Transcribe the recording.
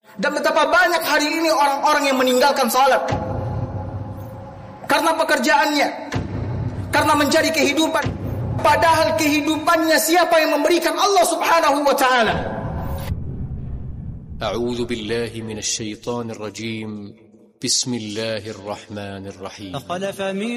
Dan betapa banyak hari ini orang-orang yang meninggalkan salat karena pekerjaannya, karena mencari kehidupan. Padahal kehidupannya siapa yang memberikan? Allah Subhanahu wa ta'ala. A'udzu billahi minasy syaithanir rajim. Bismillahirrahmanirrahim.